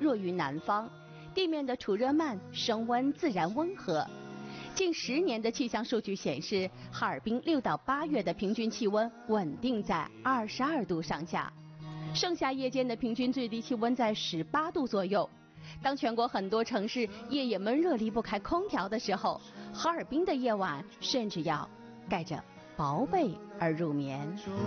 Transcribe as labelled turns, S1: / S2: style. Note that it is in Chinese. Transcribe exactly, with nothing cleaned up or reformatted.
S1: 弱于南方，地面的储热慢，升温自然温和。近十年的气象数据显示，哈尔滨六到八月的平均气温稳定在二十二度上下，盛夏夜间的平均最低气温在十八度左右。当全国很多城市夜夜闷热离不开空调的时候，哈尔滨的夜晚甚至要盖着薄被而入眠。